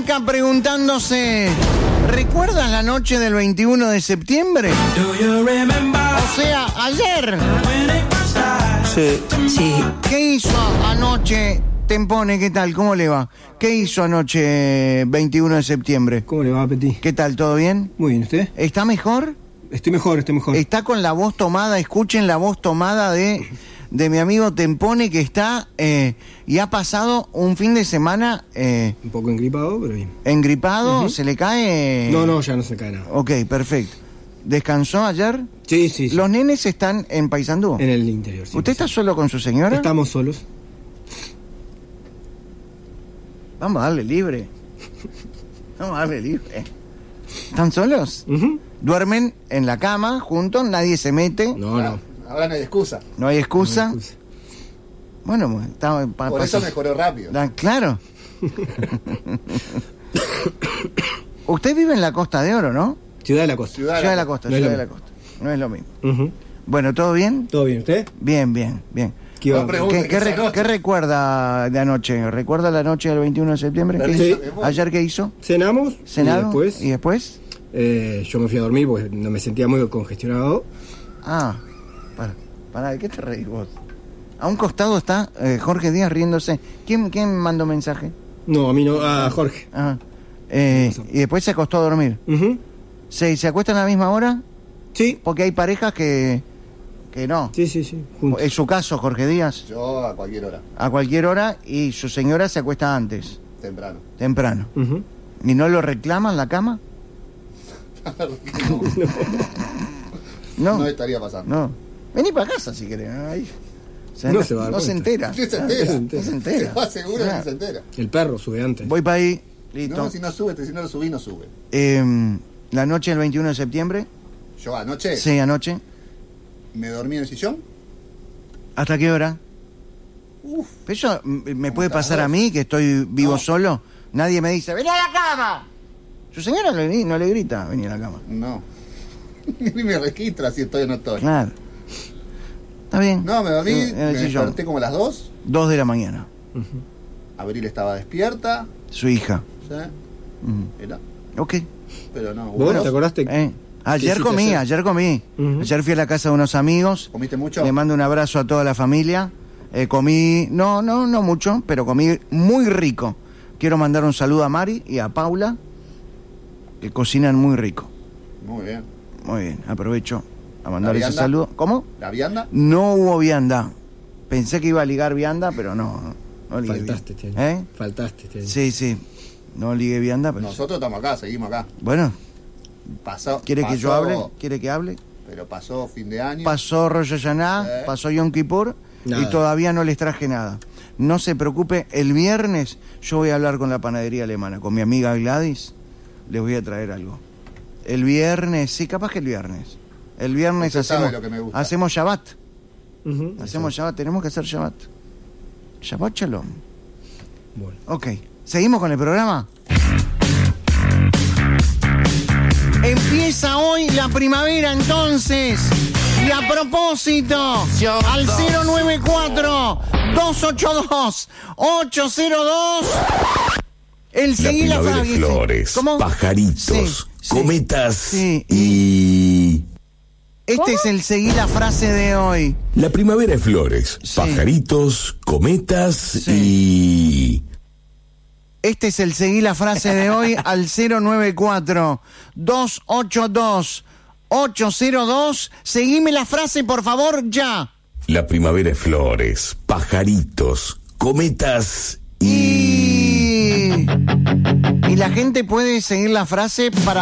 arranca preguntándose: ¿recuerdas la noche del 21 de septiembre? O sea, ayer. Sí. ¿Qué hizo anoche Tempone? ¿Qué tal? ¿Cómo le va? ¿Qué hizo anoche 21 de septiembre? ¿Cómo le va, Petit? ¿Qué tal? ¿Todo bien? Muy bien, ¿usted? ¿Está mejor? Estoy mejor. Está con la voz tomada. Escuchen la voz tomada de mi amigo Tempone, que está y ha pasado un fin de semana Un poco engripado, pero bien. engripado. ¿Se le cae? No, ya no se cae nada. Ok, perfecto. ¿Descansó ayer? Sí. ¿Los nenes están en Paysandú? En el interior, sí. ¿Usted está solo con su señora? Estamos solos. Vamos a darle libre. ¿Están solos? ¿Duermen en la cama juntos? ¿Nadie se mete? No. Ahora no hay excusa. ¿No hay excusa? Bueno, está... Por eso mejoró rápido. Claro. Usted vive en la Costa de Oro, ¿no? Ciudad de la Costa. Ciudad de la Costa. No es lo mismo. Uh-huh. Bueno, ¿todo bien? ¿Todo bien, usted? Bien. ¿Qué va? ¿Qué recuerda de anoche? ¿Recuerda la noche del 21 de septiembre? Sí. ¿Ayer qué hizo? Cenamos. ¿Cenado? ¿Y después? Yo me fui a dormir porque no me sentía muy congestionado. Para, ¿de qué te reís vos? A un costado está Jorge Díaz riéndose. ¿Quién mandó mensaje? No, a mí no, a Jorge. Y después se acostó a dormir. Uh-huh. ¿Se acuestan a la misma hora? Sí. Porque hay parejas que no. Sí. Juntos. ¿Es su caso, Jorge Díaz? Yo a cualquier hora. A cualquier hora, y su señora se acuesta antes. Temprano. Uh-huh. ¿Y no lo reclaman la cama? No estaría pasando. No. Vení para casa si querés. Ahí. No se va a dar No se entera. No se entera. Se va seguro que no se entera. El perro sube antes. Voy para ahí. Listo. No, si no sube, si no lo subí, no sube. La noche del 21 de septiembre. Yo anoche Sí, anoche. me dormí en el sillón. ¿Hasta qué hora? Pero eso me puede pasar a mí, que estoy vivo solo. Nadie me dice: ¡vení a la cama! Su señora no le grita: vení a la cama. No. Ni me registra si estoy o no estoy. Claro. Está bien. No, me dormí, En el me sillón. desperté como a las 2. 2 de la mañana. Uh-huh. Abril estaba despierta. Su hija. ¿Sí? Era. Ok. Pero no. ¿Vos te acordaste? Ayer comí. Uh-huh. Ayer fui a la casa de unos amigos. ¿Comiste mucho? Le mando un abrazo a toda la familia. Comí, no mucho, pero comí muy rico. Quiero mandar un saludo a Mari y a Paula, que cocinan muy rico. Muy bien. Muy bien, aprovecho a mandar ese vianda? saludo. ¿Cómo? ¿La vianda? No hubo vianda. Pensé que iba a ligar vianda, pero no ligué Faltaste este vianda. año. Faltaste este año. Sí. No ligué vianda, pero... Nosotros estamos acá, seguimos acá. Bueno, Pasó. ¿quiere que yo hable? ¿Quiere que hable? Pero pasó fin de año. Pasó Rosh Hashanah, pasó Yom Kippur, Nada. y todavía no les traje nada. No se preocupe, el viernes yo voy a hablar con la panadería alemana, con mi amiga Gladys, les voy a traer algo. El viernes, sí, capaz que el viernes. El viernes Usted sabe lo que me gusta. hacemos Shabbat. Uh-huh. Hacemos Shabbat, tenemos que hacer Shabbat. Shabbat Shalom. Bueno. Ok, ¿seguimos con el programa? Empieza hoy la primavera entonces. Y a propósito, al 094-282-802, el seguí la primavera frase. flores, ¿Cómo? pajaritos, Sí, cometas sí. y... Este es el seguí la frase de hoy. La primavera es flores, Sí. pajaritos, cometas Sí. y... Este es el seguí la frase de hoy al 094-282-802. Seguime la frase, por favor, ya. La primavera es flores, pajaritos, cometas Y la gente puede seguir la frase para